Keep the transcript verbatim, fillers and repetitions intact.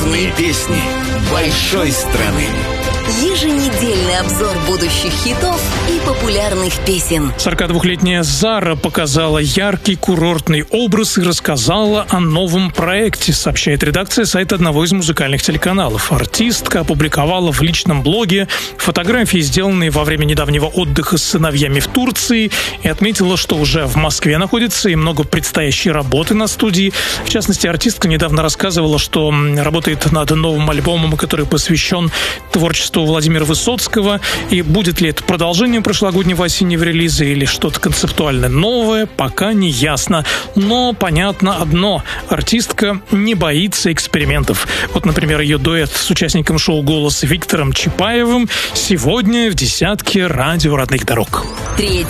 Главные песни большой страны. Еженедельный обзор будущих хитов и популярных песен. сорокадвухлетняя Зара показала яркий курортный образ и рассказала о новом проекте, сообщает редакция сайта одного из музыкальных телеканалов. Артистка опубликовала в личном блоге фотографии, сделанные во время недавнего отдыха с сыновьями в Турции, и отметила, что уже в Москве находится и много предстоящей работы на студии. В частности, артистка недавно рассказывала, что работает над новым альбомом, который посвящен творчеству Владимира Высоцкого, и будет ли это продолжение прошлогоднего осеннего релиза или что-то концептуально новое, пока не ясно. Но понятно одно: артистка не боится экспериментов. Вот, например, ее дуэт с участником шоу «Голос» Виктором Чапаевым сегодня в десятке радио родных дорог. Третье